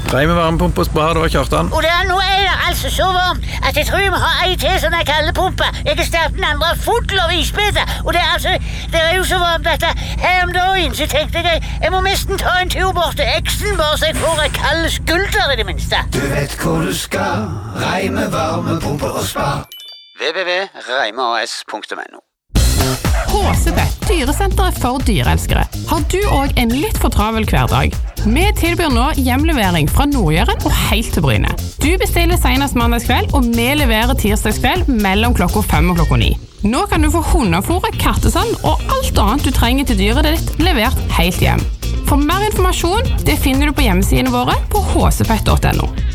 Reime varmepumpe og spa, det var Kjartan. Og nå det altså så varmt at jeg tror jeg må ha en til sånn en kallepumpe. Jeg har stappet den andre full av isbiter. Og det jo så varmt at her om dagen så tenkte jeg må nesten ta en tur bort til eksen, bare så jeg får en kald skulder i det minste. Du vet hvor du skal, Reime varmepumpe og spa. www.reimeas.no. HCPET, dyresenteret for dyreelskere. Har du også en litt for travel hverdag? Vi tilbyr nå hjemlevering fra Nord-Jæren og helt til Bryne. Du bestiller senest mandagskveld, og vi leverer tirsdagskveld mellom klokka 5 og klokka 9. Nå kan du få hundefôr, kattesand og alt annet du trenger til dyret ditt levert helt hjem. For mer informasjon, det finner du på hjemmesidene våre på hcpet.no.